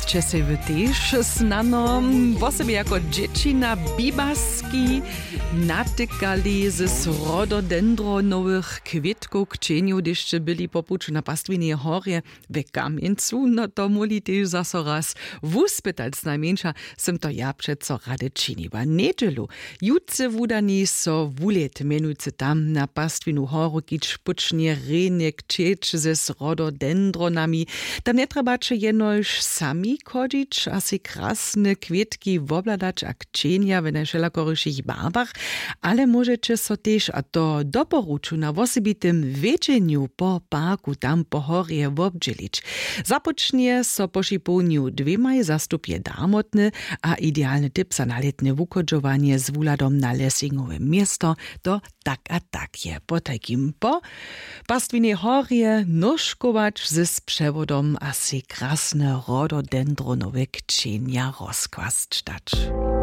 Če se wy też znano o sobie jako dziecina bibaski natykali z rododendronowych kwietków kcieniu, gdyście byli popuczu na pastwinie horie we Kamieńcu, no to muli też zaso raz wuspytać najmniejsza, sem to ja przeco rady czyniła. Niedzielu jutce wudani so wulet menujcy tam na pastwinu horu kić pucznie rynek ciecz ze rododendronami. Tam nie trzeba czy jenoż sami chodzić, a si krasne kwietki wobladać a kcienia w najszelakoryszych barbach, ale możecie so też a to doporuču na osobitym wiedzeniu po parku tam po horie wobdzielić. Zapocznie so po šipowniu dwemaj zastupje damotny, a idealny typ za naletne wukodżowanie z wuladom na Lessingowe miesto to tak a tak je. Po takim po pastwinie horie noszkować z przewodom a si krasne rododendronowe kcienia rozkwastać.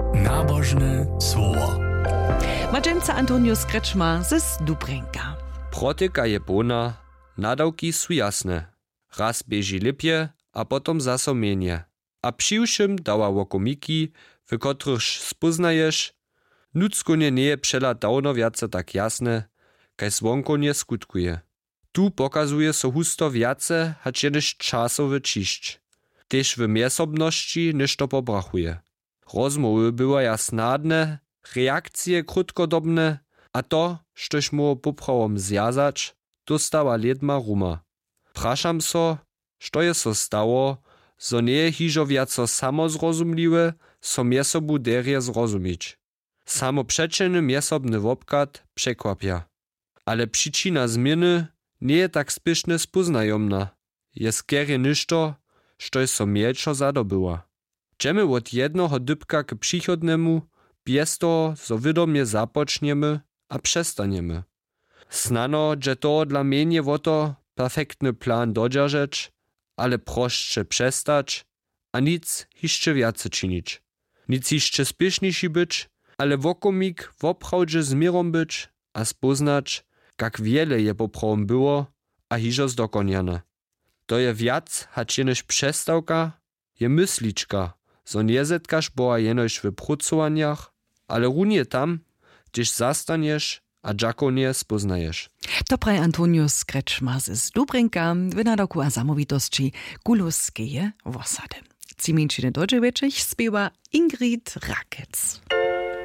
Nabożne słowo. Majenca Antonius Kreczma z Dubrenka. Protyka je pona, nadawki są jasne. Raz bieži lipje, a potom zaso mienie. A přiwšim dała łokomiki, w których spoznajesz, nudzkonie nie je przela dawno wiace tak jasne, kaj zwonkonie skutkuje. Tu pokazuje so husto wiace, hacz jedyś czasowy čišć. Tež w miesobności niż to pobrachuje. Rozmowy były jasnadne, reakcje krótkodobne, a to, štož mu poprawom zjazać, dostała ledma ruma. Praszam so, što je so stało, zo nie je hižo viaco samozrozumliwe, so miesobu derje zrozumieć. Samo przeczeny miesobny wobkat překłapia. Ale przyczyna zmiany nie je tak spieszne spoznajomna. Je skierie ništo, što je so mielčo zadobyła. Dżemy od jednoho dybka k przychodnemu, bez toho, zo widomie zapoczniemy, a przestaniemy. Snano, że to dla mnie woto perfektny plan dodżarzeć, ale proszcze przestać, a nic jeszcze więcej czynić. Nic jeszcze spieszniejszy być, ale wokomik woprawdzie z mirom być, a spoznać, jak wiele je poprawom było, a hižo zdokoniane. To je wiac, hacz jenoś przestałka, je mysliczka, zo nie zetkasz boa jenoś w pracowaniach, ale runie tam, gdzieś zastaniesz, a dżakonie spoznajesz. To praj Antonius Kreczma z Dubrenka w nadoku a zamówitości Guluskeje Wosady. Cimienčine dođe śpiewa Ingrid Rakec.